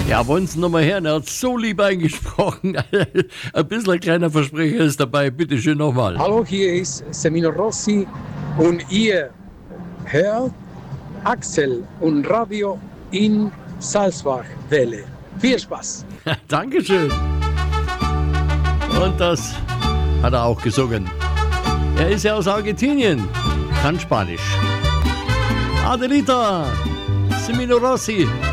Ja, wollen Sie noch mal hören? Er hat so lieb eingesprochen. Ein bisschen ein kleiner Versprecher ist dabei. Bitte schön nochmal. Hallo, hier ist Semino Rossi und ihr hört Axel und Radio in Salzwach-Welle. Viel Spaß. Dankeschön. Und das hat er auch gesungen. Er ist ja aus Argentinien, kann Spanisch. Adelita, Semino Rossi.